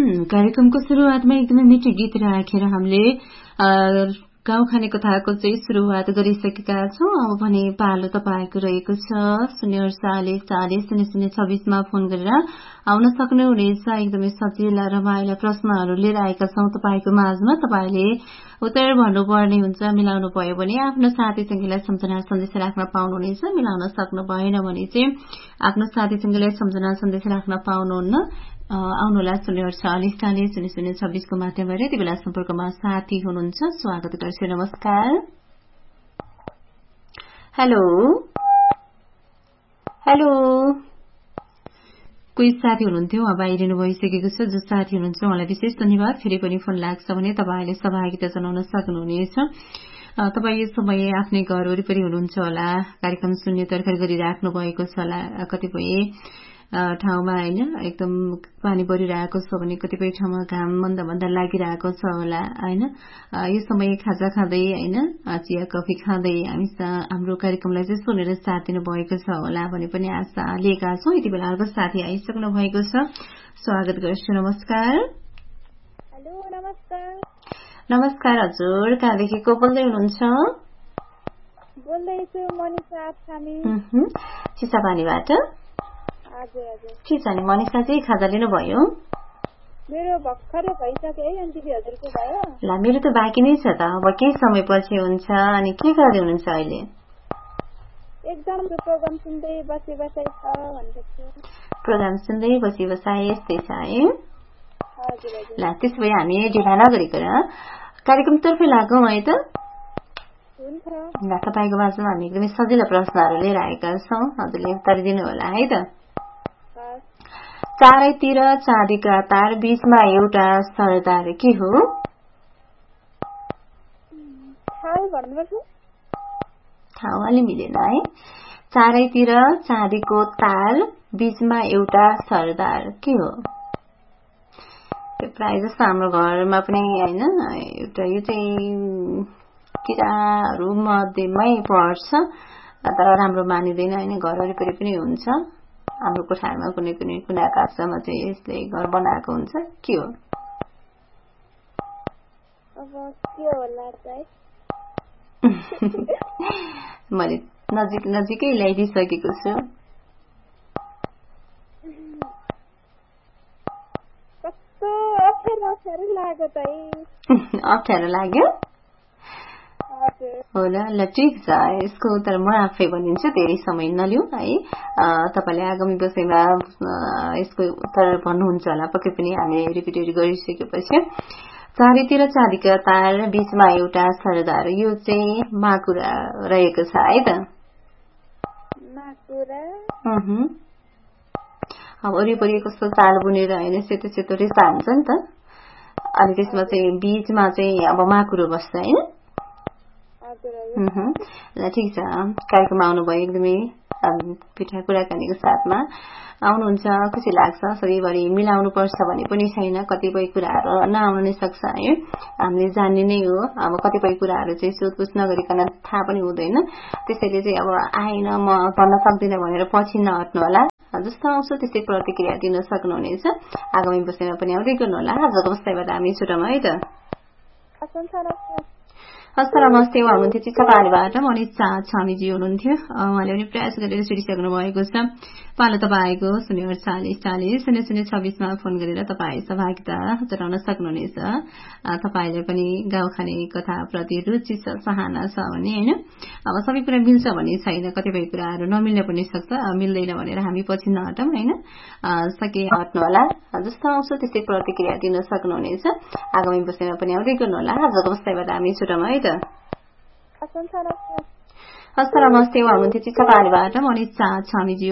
कार्यक्रमको सुरुवातमा एकदमै मिठो गीत राखेर हामीले गाउँ खाने कथाको चाहिँ सुरुवात गरिसकेका छौं। अब भने पालो तपाईको रहेको छ 048404026मा फोन गरेर आउन सक्नुहुनेछ। एकदमै सजिला रमाइला प्रश्नहरू लिएर आएका छौं तपाईको माझमा। तपाईले उत्तर भन्नुपर्ने हुन्छ। मिलाउनु भयो भने आफ्नो साथीसँगैलाई सम्झना सन्देश राख्न पाउनुहुनेछ। मिलाउन सक्नु भएन भने चाहिँ आफ्नो साथीसँगैलाई सम्झना सन्देश राख्न पाउनुहुन्न। आउनुहोला 048404026 को माध्यमबाट। यति बेला सम्पर्कमा साथी हुनुहुन्छ, स्वागत गर्छु। नमस्कार। हेलो हेलो, कोही साथी हुनुहुन्थ्यो, अब आइरहनु भइसकेको छ। जो साथी हुनुहुन्छ उहाँलाई विशेष धन्यवाद। फेरि पनि फोन लाग्छ भने तपाईँले सहभागिता जनाउन सक्नुहुनेछ। तपाईँ यो समय आफ्नै घर वरिपरि हुनुहुन्छ होला, कार्यक्रम सुन्ने तर्खर गरिराख्नु भएको छ होला। कतिपय ठाउँमा हैन एकदम पानी परिरहेको छ भने कतिपय ठाउँमा घाम मन्द मन्द लागिरहेको छ होला हैन। यो समय खाजा खाँदै हैन चिया कफी खाँदै हामी हाम्रो कार्यक्रमलाई चाहिँ सुनेर साथ दिनु भएको छ होला भन्ने पनि आशा लिएका छौं। यति बेला अर्को साथी आइसक्नु भएको छ, स्वागत गर्छु। नमस्कार। हेलो नमस्कार। नमस्कार हजुर, कहाँदेखि को बोल्दै हुनुहुन्छ? बोल्दैछु मनिषा थामी। चिसापानीबाट। हजुर हजुर। के छ नि मनिषा जी, खाजा लिनुभयो? मेरो भर्खरै भइसक्यो है आन्टी, हजुरको भयो? ल मेरो त बाँकी नै छ त, अब केही समय पछि हुन्छ। अनि के गर्दै हुनुहुन्छ अहिले? एकदम प्रोग्राम सुन्दै बसी बसाइ छ भन्दैछु। प्रोग्राम सुन्दै बसी बसाइ यस्तै छ है? हजुर हजुर। ल त्यसो भए हामी ढिला नगरिकन कार्यक्रमतर्फ लागौँ है त? हुन्छ। ल तपाईँको बाजमा हामी एकदमै सजिलो प्रश्नहरू लिएर आएका छौँ, हजुरले उत्तर दिनु होला है त? चारैतिर चाँदीका तार, बीचमा एउटा सरदार के हो? ठाउँ अलि मिलेन है। चारैतिर चाँदीको तार, बीचमा एउटा सरदार के हो? प्रायः जस्तो हाम्रो घरमा पनि होइन एउटा यो चाहिँ किराहरू मध्येमै पर्छ, तर राम्रो मानिँदैन होइन। घर वरिपरि पनि हुन्छ, हाम्रो कोठारमा कुनै कुनै कुना काप्चामा चाहिँ यसले घर बनाएको हुन्छ। के हो? अब के होला चाहिँ मैले नजिकै ल्याइदिइसकेको छु। अप्ठ्यारो लाग्यो? होला, ल ठिक छ, यसको उत्तर म आफै भनिदिन्छु, धेरै समय नलिऊ है। तपाईँले आगामी विषयमा यसको उत्तर भन्नुहुन्छ होला पक्कै पनि, हामीले रिपिट गरिसकेपछि। चारैतिर चाँदीका तार, बीचमा एउटा सरदार, यो चाहिँ माकुरा रहेको छ है त? अब वरिपरि कस्तो चाल बुनेर होइन सेतो सेतो रेसा हुन्छ नि त, अनि त्यसमा चाहिँ बीचमा चाहिँ अब माकुरो बस्छ होइन? ल ठिक छ, कार्यक्रममा आउनुभयो, एकदमै पिठा कुराकानीको साथमा आउनुहुन्छ, खुसी लाग्छ। सधैँभरि मिलाउनु पर्छ भन्ने पनि छैन, कतिपय कुराहरू नआउन नै सक्छ है, हामीले जान्ने नै हो। अब कतिपय कुराहरू चाहिँ सोधपुछ नगरिकन थाहा पनि हुँदैन, त्यसैले चाहिँ अब आएन म भन्न सक्दिनँ भनेर पछि नहट्नु होला। जस्तो आउँछ त्यस्तै प्रतिक्रिया दिन सक्नुहुनेछ। आगामी विषयमा पनि आउँदै गर्नुहोला। आजको विषयबाट हामी छुटौँ है त? हस् नमस्ते। उहाँ हुनुहुन्थ्यो चिसापानीबाट मनिषा छामीजी हुनुहुन्थ्यो। उहाँले पनि प्रयास गरेर छुटिसक्नु भएको छ। पालो तपाईँको 048404026मा फोन गरेर तपाईँ सहभागिता जनाउन सक्नुहुनेछ। तपाईँले पनि गाउँ खाने कथाप्रति रुचि छ, चाहना छ भने होइन, अब सबै कुरा मिल्छ भन्ने छैन, कतिपय कुराहरू नमिल्न पनि सक्छ। मिल्दैन भनेर हामी पछि नहटौँ होइन, सके हट्नु होला। जस्तो आउँछ त्यस्तै प्रतिक्रिया दिन सक्नुहुनेछ। आगामी विषयमा पनि आउँदै गर्नुहोला। आजको विषयबाट हामी छुटौँ है त? हस् नमस्ते। उहाँ हुनुहुन्थ्यो चिसापानीबाट मनिषा छामीजी।